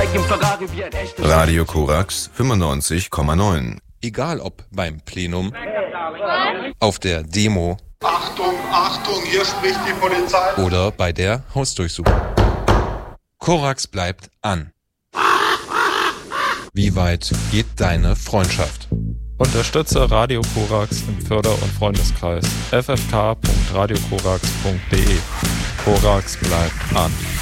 steig im Ferrari wie ein echter Radio Korax 95,9. Egal ob beim Plenum, auf der Demo, Achtung, Achtung, hier spricht die Polizei. Oder bei der Hausdurchsuchung. Korax bleibt an. Wie weit geht deine Freundschaft? Unterstütze Radio Korax im Förder- und Freundeskreis ffk.radiokorax.de. Korax bleibt an.